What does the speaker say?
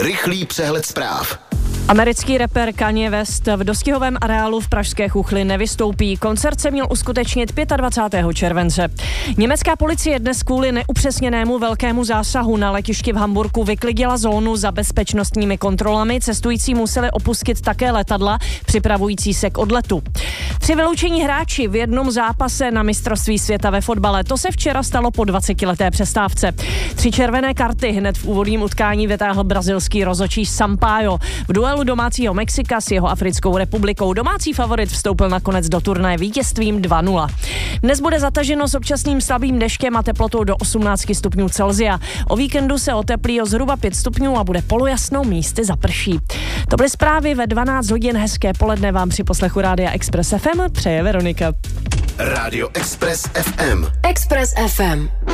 Rychlý přehled zpráv. Americký rapper Kanye West v dostihovém areálu v pražské Chuchli nevystoupí. Koncert se měl uskutečnit 25. července. Německá policie dnes kvůli neupřesněnému velkému zásahu na letišti v Hamburku vyklidila zónu za bezpečnostními kontrolami. Cestující museli opustit také letadla připravující se k odletu. 3 vyloučení hráči v jednom zápase na mistrovství světa ve fotbale. To se včera stalo po 20leté přestávce. 3 červené karty hned v úvodním utkání vytáhl brazilský rozhodčí Sampaio. V duelu domácího Mexika s jeho Africkou republikou domácí favorit vstoupil nakonec do turnaje vítězstvím 2-0. Dnes bude zataženo s občasným slabým deštěm a teplotou do 18 stupňů Celsia. O víkendu se oteplí o zhruba 5 stupňů a bude polojasnou, místy zaprší. To byly zprávy ve 12 hodin. Hezké poledne vám při poslechu Rádia Express FM přeje Veronika. Rádio Express FM. Express FM.